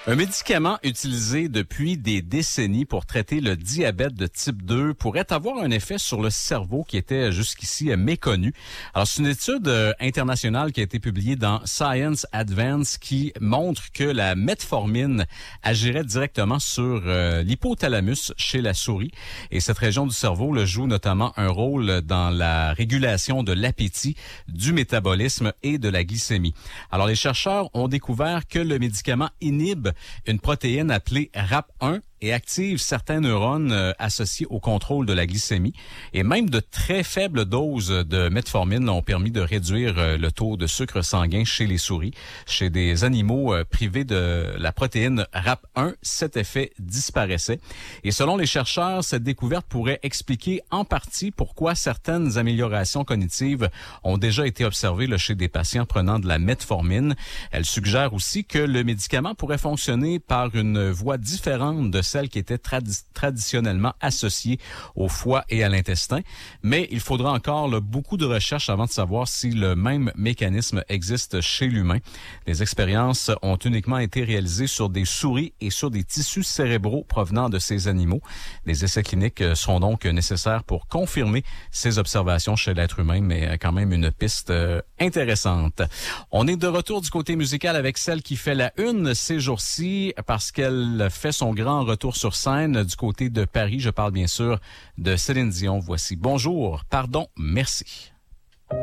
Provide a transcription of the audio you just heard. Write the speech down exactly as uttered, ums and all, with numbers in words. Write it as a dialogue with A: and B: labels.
A: Un médicament utilisé depuis des décennies pour traiter le diabète de type deux pourrait avoir un effet sur le cerveau qui était jusqu'ici méconnu. Alors, c'est une étude euh, internationale qui a été publiée dans Science Advance qui montre que la metformine agirait directement sur euh, l'hypothalamus chez la souris. Et cette région du cerveau là, joue notamment un rôle dans la régulation de l'appétit, du métabolisme et de la glycémie. Alors, les chercheurs ont découvert que le médicament inhibe une protéine appelée R A P un et active certains neurones euh, associés au contrôle de la glycémie. Et même de très faibles doses de metformine ont permis de réduire euh, le taux de sucre sanguin chez les souris. Chez des animaux euh, privés de la protéine R A P un, cet effet disparaissait. Et selon les chercheurs, cette découverte pourrait expliquer en partie pourquoi certaines améliorations cognitives ont déjà été observées là, chez des patients prenant de la metformine. Elle suggère aussi que le médicament pourrait fonctionner par une voie différente de celle qui était tradi- traditionnellement associée au foie et à l'intestin. Mais il faudra encore là, beaucoup de recherches avant de savoir si le même mécanisme existe chez l'humain. Les expériences ont uniquement été réalisées sur des souris et sur des tissus cérébraux provenant de ces animaux. Les essais cliniques seront donc nécessaires pour confirmer ces observations chez l'être humain, mais quand même une piste euh, intéressante. On est de retour du côté musical avec celle qui fait la une ces jours-ci parce qu'elle fait son grand retour sur scène du côté de Paris. Je parle bien sûr de Céline Dion. Voici Bonjour, pardon, merci.